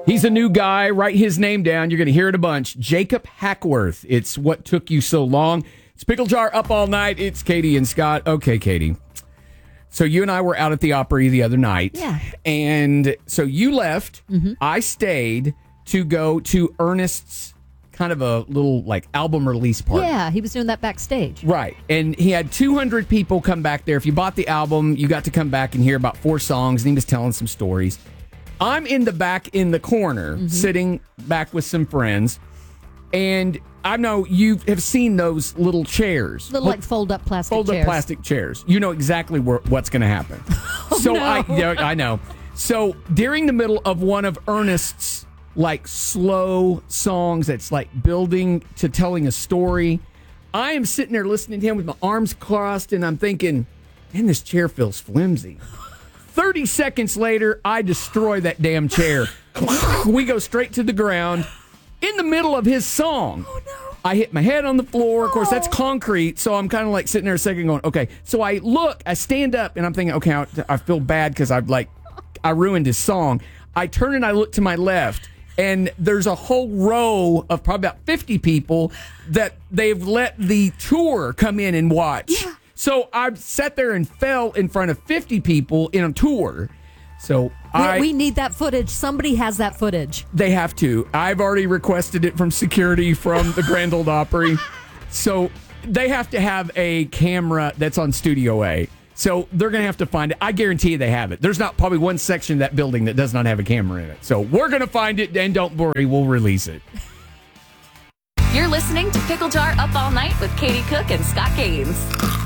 He's a new guy. Write his name down. You're going to hear it a bunch. Jacob Hackworth. It's What Took You So Long. It's Pickle Jar Up All Night. It's Katie and Scott. Okay, Katie. So you and I were out at the Opry the other night. Yeah. And so you left. Mm-hmm. I stayed to go to Ernest's kind of a little like album release party. Yeah, he was doing that backstage. Right. And he had 200 people come back there. If you bought the album, you got to come back and hear about 4 songs. And he was telling some stories. I'm in the back in the corner, sitting back with some friends. And I know you have seen those little chairs. Little like fold-up plastic chairs. Fold-up plastic chairs. You know exactly what's going to happen. I know. So during the middle of one of Ernest's like slow songs that's like building to telling a story, I am sitting there listening to him with my arms crossed, and I'm thinking, man, this chair feels flimsy. 30 seconds later, I destroy that damn chair. We go straight to the ground in the middle of his song. Oh, no. I hit my head on the floor. Of course, that's concrete, so I'm kind of like sitting there a second going, okay. So I stand up, and I'm thinking, okay, I feel bad because I ruined his song. I turn and I look to my left, and there's a whole row of probably about 50 people that they've let the tour come in and watch. Yeah. So I sat there and fell in front of 50 people in a tour. So we need that footage. Somebody has that footage. They have to. I've already requested it from security from the Grand Ole Opry. So they have to have a camera that's on Studio A. So they're going to have to find it. I guarantee you they have it. There's not probably one section of that building that does not have a camera in it. So we're going to find it, and don't worry, we'll release it. You're listening to Pickle Jar Up All Night with Katie Cook and Scott Gaines.